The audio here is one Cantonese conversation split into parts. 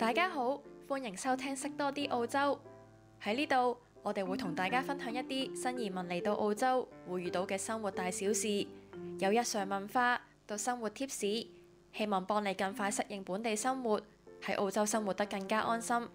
大家好，歡迎收聽識多啲澳洲。喺呢度，我哋會同大家分享一啲新移民嚟到澳洲會遇到嘅生活大小事，由日常文化到生活貼士，希望幫你更快適應本地生活，喺澳洲生活得更加安心。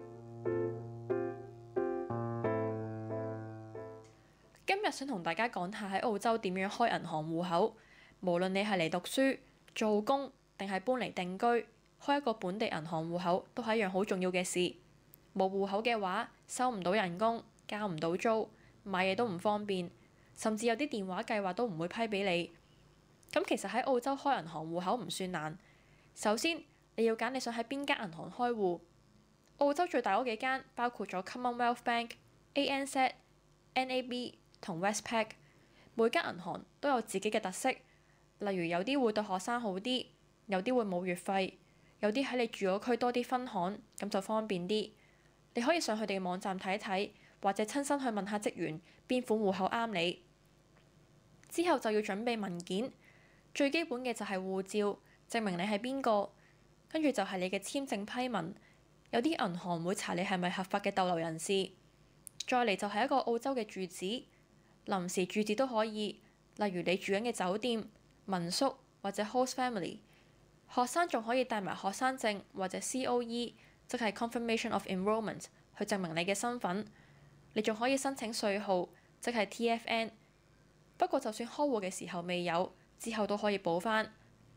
今日想同大家講下喺澳洲點樣開銀行戶口，無論你係嚟讀書、做工定係搬嚟定居，開一個本地銀行戶口都係一樣好重要嘅事。冇戶口嘅話，收唔到人工，交唔到租，買嘢都唔方便，甚至有啲電話計劃都唔會批俾你。咁其實喺澳洲開銀行戶口唔算難。首先你要揀你想喺邊間銀行開戶。澳洲最大嗰幾間包括咗 Commonwealth Bank、ANZ、NAB 同 Westpac。每間銀行都有自己嘅特色，例如有啲會對學生好啲，有啲會冇月費，有啲喺你住嗰區多啲分行，咁就方便啲。你可以上佢哋嘅網站睇睇，或者親身去問下職員邊款戶口啱你。之後就要準備文件，最基本嘅就係護照，證明你係邊個。跟住就係你嘅簽證批文，有啲銀行會查你係咪合法嘅逗留人士。再嚟就係一個澳洲嘅住址，臨時住址都可以，例如你住緊嘅酒店、民宿或者 host family。學生仲可以帶埋學生證或者 COE， 即係 Confirmation of Enrollment， 去證明你嘅身份。你仲可以申請稅號，即係 TFN。不過就算開戶嘅時候未有，之後都可以補返。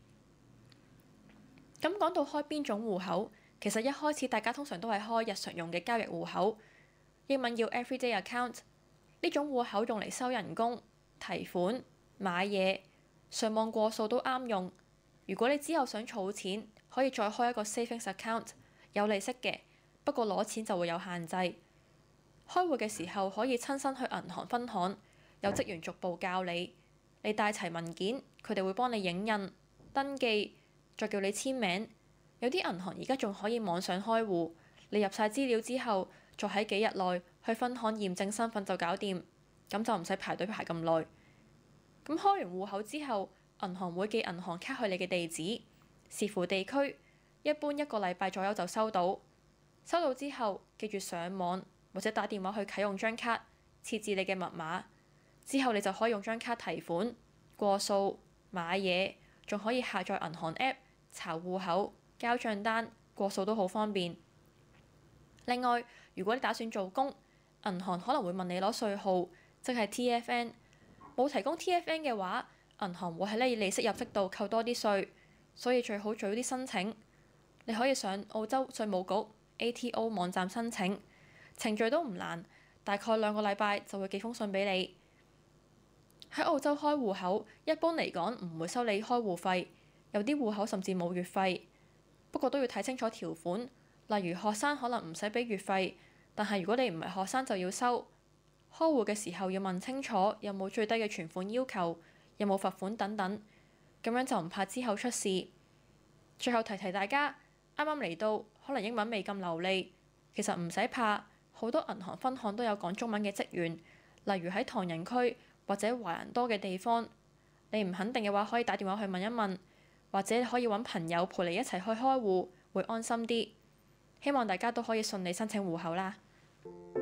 咁講到開邊種戶口，其實一開始大家通常都係開日常用嘅交易戶口，英文叫 Everyday Account。呢種戶口用嚟收人工、提款、買嘢、上網過數都啱用。如果你之後想儲錢，可以再開一個 Savings Account， 有利息嘅，不過攞錢就會有限制。開戶嘅時候可以親身去銀行分行，有職員逐步教你。你帶齊文件，佢哋會幫你影印、登記，再叫你簽名。有啲銀行而家仲可以網上開戶，你入晒資料之後，再喺幾日內去分行驗證身份就搞掂，咁就唔使排隊排咁耐。咁開完戶口之後，銀行會寄銀行卡去你嘅地址，視乎地區，一般1個禮拜左右就收到。收到之後，記住上網或者打電話去啟用張卡，設置你嘅密碼。之後你就可以用張卡提款、過數、買嘢，仲可以下載銀行 App 查戶口、交帳單、過數都好方便。另外，如果你打算做工，銀行可能會問你攞稅號，即係 TFN。冇提供 TFN 嘅話，銀行會喺你利息入息度扣多啲稅，所以最好早啲申請。你可以上澳洲稅務局 ATO 網站申請，程序都唔難，大概2個禮拜就會寄封信俾你。喺澳洲開戶口，一般嚟講唔會收你開戶費，有啲戶口甚至冇月費。不過都要睇清楚條款，例如學生可能唔使俾月費，但係如果你唔係學生就要收。開戶嘅時候要問清楚有冇最低嘅存款要求，有冇罰款等等，咁樣就唔怕之後出事。最後提提大家，啱啱嚟到可能英文未咁流利，其實唔使怕，好多銀行分行都有講中文嘅職員，例如喺唐人區或者華人多嘅地方。你唔肯定嘅話，可以打電話去問一問，或者可以揾朋友陪你一齊去開戶，會安心啲。希望大家都可以順利申請戶口啦〜